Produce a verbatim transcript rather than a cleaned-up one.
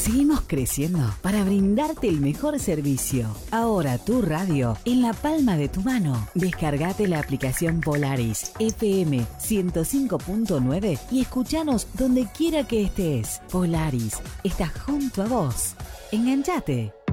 Seguimos creciendo para brindarte el mejor servicio. Ahora tu radio en la palma de tu mano. Descargate la aplicación Polaris F M ciento cinco punto nueve y escuchanos donde quiera que estés. Polaris está junto a vos. Enganchate.